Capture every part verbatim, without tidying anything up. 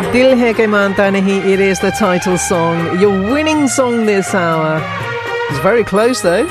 Dil Hai Ke Manta Nahi, it is the title song, your winning song this hour. It's very close though.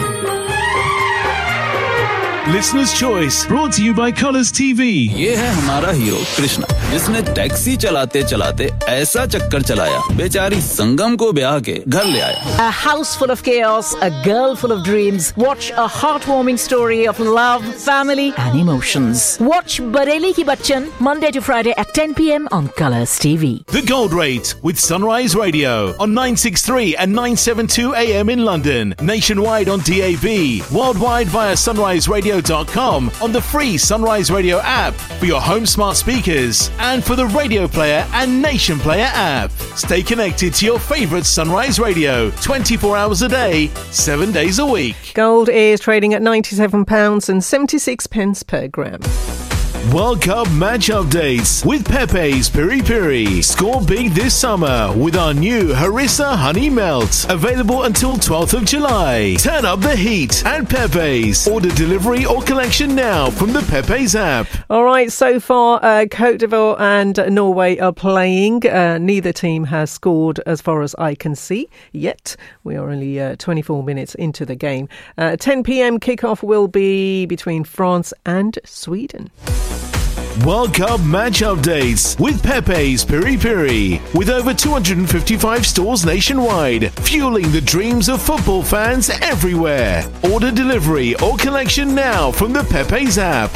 Listener's Choice, brought to you by Colours T V. ये है हमारा hero Krishna, जिसने taxi चलाते चलाते ऐसा चक्कर चलाया, बेचारी संगम को ब्याह के घर ले आया. A house full of chaos, a girl full of dreams. Watch a heartwarming story of love, family and emotions. Watch Bareli Ki Bachchan Monday to Friday at ten p.m. on Colours T V. The Gold Rate with Sunrise Radio on nine sixty-three and nine seventy-two A M in London, nationwide on D A B, worldwide via sunrise radio dot com, on the free Sunrise Radio app for your home smart speakers and for the Radio Player and Nation Player app. Stay connected to your favourite Sunrise Radio twenty-four hours a day, seven days a week. Gold is trading at ninety-seven pounds and seventy-six pence per gram. World Cup match updates with Pepe's Piri Piri. Score big this summer with our new Harissa Honey Melt. Available until twelfth of July. Turn up the heat at Pepe's. Order delivery or collection now from the Pepe's app. All right, so far, uh, Cote d'Ivoire and Norway are playing. Uh, neither team has scored as far as I can see yet. We are only uh, twenty-four minutes into the game. Uh, ten p.m. kickoff will be between France and Sweden. World Cup match updates with Pepe's Piri Piri. With over two hundred fifty-five stores nationwide, fueling the dreams of football fans everywhere. Order delivery or collection now from the Pepe's app.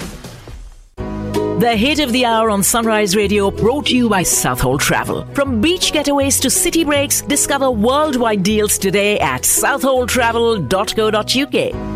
The hit of the hour on Sunrise Radio, brought to you by Southhold Travel. From beach getaways to city breaks, discover worldwide deals today at southhold travel dot co dot uk.